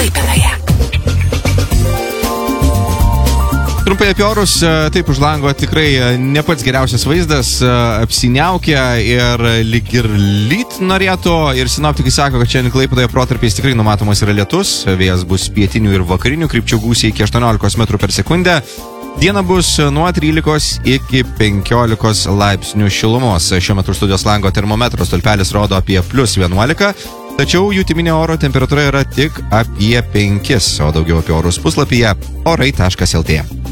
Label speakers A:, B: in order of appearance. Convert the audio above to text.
A: Klaipėdoje.
B: Trumpai apie orus, taip už lango tikrai ne pats geriausias vaizdas, apsiniaukia ir lyg ir lyt norėtų ir sinoptikai sako, kad šiandien Klaipėdoje protarpiais tikrai numatomas yra lietus, vėjas bus pietinių ir vakarinių krypčių gūsiai iki 18 metrų per sekundę, diena bus nuo 13 iki 15 laipsnių šilumos. Šiuo metu studijos lango termometro stulpelis rodo apie +11, tačiau jutiminė oro temperatūra yra tik apie 5, o daugiau apie orus puslapyje orai.lt.